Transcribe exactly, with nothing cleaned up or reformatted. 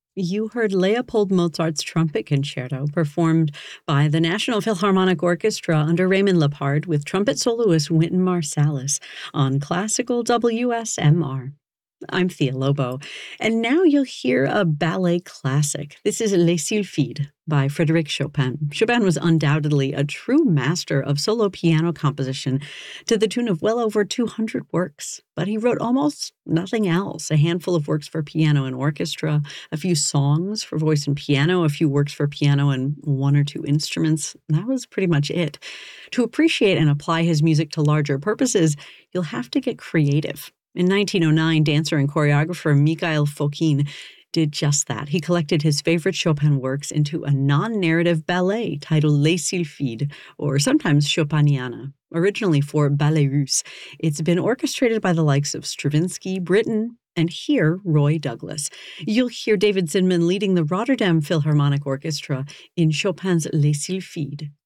You heard Leopold Mozart's Trumpet Concerto performed by the National Philharmonic Orchestra under Raymond Lepard with trumpet soloist Wynton Marsalis on Classical W S M R. I'm Thea Lobo, and now you'll hear a ballet classic. This is Les Sylphides by Frédéric Chopin. Chopin was undoubtedly a true master of solo piano composition to the tune of well over two hundred works, but he wrote almost nothing else. A handful of works for piano and orchestra, a few songs for voice and piano, a few works for piano and one or two instruments. That was pretty much it. To appreciate and apply his music to larger purposes, you'll have to get creative. In nineteen oh nine, dancer and choreographer Mikhail Fokine did just that. He collected his favorite Chopin works into a non-narrative ballet titled Les Sylphides, or sometimes Chopiniana, originally for Ballet Russe. It's been orchestrated by the likes of Stravinsky, Britten, and here, Roy Douglas. You'll hear David Zinman leading the Rotterdam Philharmonic Orchestra in Chopin's Les Sylphides.